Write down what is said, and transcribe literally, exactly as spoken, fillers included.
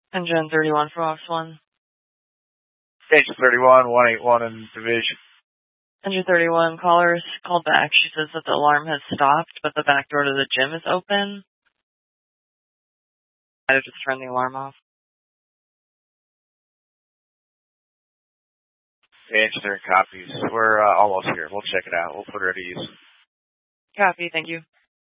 Engine thirty-one for Ox one. Engine thirty-one, one eighty-one in division. Engine thirty-one, callers called back. She says that the alarm has stopped, but the back door to the gym is open. I had to just turn the alarm off. Engine copies. We're uh, almost here. We'll check it out. We'll put it at ease. Copy, thank you.